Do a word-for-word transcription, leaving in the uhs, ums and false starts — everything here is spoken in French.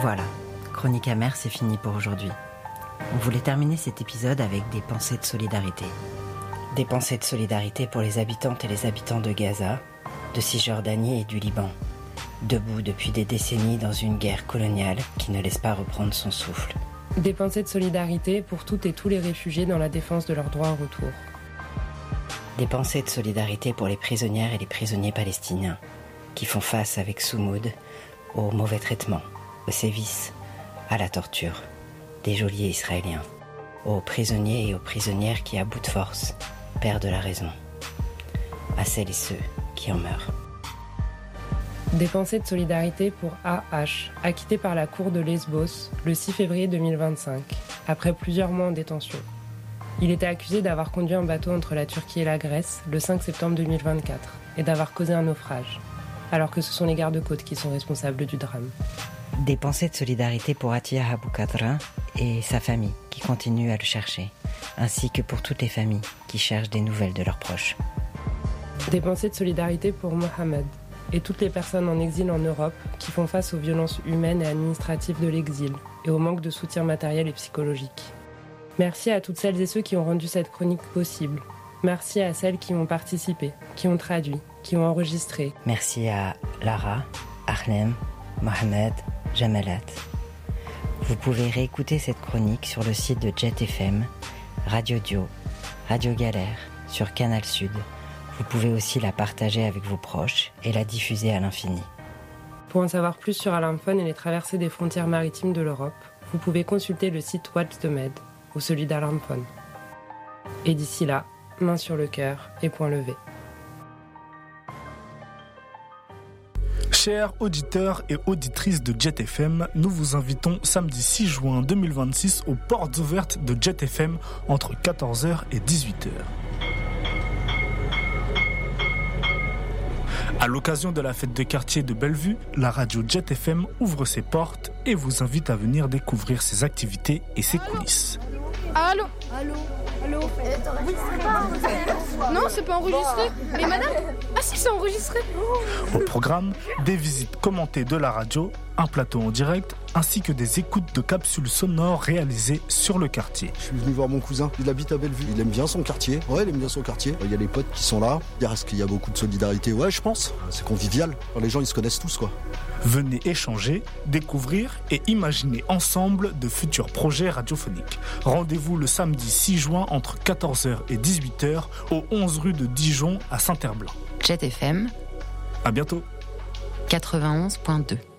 Voilà, Chronique amère, c'est fini pour aujourd'hui. On voulait terminer cet épisode avec des pensées de solidarité. Des pensées de solidarité pour les habitantes et les habitants de Gaza, de Cisjordanie et du Liban, debout depuis des décennies dans une guerre coloniale qui ne laisse pas reprendre son souffle. Des pensées de solidarité pour toutes et tous les réfugiés dans la défense de leurs droits au retour. Des pensées de solidarité pour les prisonnières et les prisonniers palestiniens qui font face avec Soumoud aux mauvais traitements, aux sévices, à la torture des geôliers israéliens, aux prisonniers et aux prisonnières qui, à bout de force, perdent la raison, à celles et ceux qui en meurent. Des pensées de solidarité pour A H, acquitté par la cour de Lesbos le six février deux mille vingt-cinq, après plusieurs mois en détention. Il était accusé d'avoir conduit un bateau entre la Turquie et la Grèce le cinq septembre deux mille vingt-quatre et d'avoir causé un naufrage, alors que ce sont les gardes-côtes qui sont responsables du drame. Des pensées de solidarité pour Atiyah Abou Kadra et sa famille qui continuent à le chercher, ainsi que pour toutes les familles qui cherchent des nouvelles de leurs proches. Des pensées de solidarité pour Mohamed et toutes les personnes en exil en Europe qui font face aux violences humaines et administratives de l'exil et au manque de soutien matériel et psychologique. Merci à toutes celles et ceux qui ont rendu cette chronique possible. Merci à celles qui ont participé, qui ont traduit, qui ont enregistré. Merci à Lara, Arlem, Mohamed, Jamalat. Vous pouvez réécouter cette chronique sur le site de Jet F M, Radio Dio, Radio Galère, sur Canal Sud. Vous pouvez aussi la partager avec vos proches et la diffuser à l'infini. Pour en savoir plus sur Alarm Phone et les traversées des frontières maritimes de l'Europe, vous pouvez consulter le site Watch the Med ou celui d'Alarm Phone. Et d'ici là, main sur le cœur et point levé. Chers auditeurs et auditrices de Jet F M, nous vous invitons samedi six juin deux mille vingt-six aux portes ouvertes de Jet F M entre quatorze heures et dix-huit heures. À l'occasion de la fête de quartier de Bellevue, la radio Jet F M ouvre ses portes et vous invite à venir découvrir ses activités et ses coulisses. Allô Allô Allô Non, c'est pas enregistré. Mais madame Ah si, c'est enregistré. Au programme, des visites commentées de la radio, un plateau en direct, ainsi que des écoutes de capsules sonores réalisées sur le quartier. Je suis venu voir mon cousin, il habite à Bellevue. Il aime bien son quartier. Ouais, il aime bien son quartier. Il y a les potes qui sont là. Est-ce qu'il y a beaucoup de solidarité? Ouais, je pense. C'est convivial. Les gens, ils se connaissent tous, quoi. Venez échanger, découvrir et imaginer ensemble de futurs projets radiophoniques. Rendez-vous le samedi six juin entre quatorze heures et dix-huit heures au onze rue de Dijon à Saint-Herblain. Jet F M. À bientôt. quatre-vingt-onze virgule deux.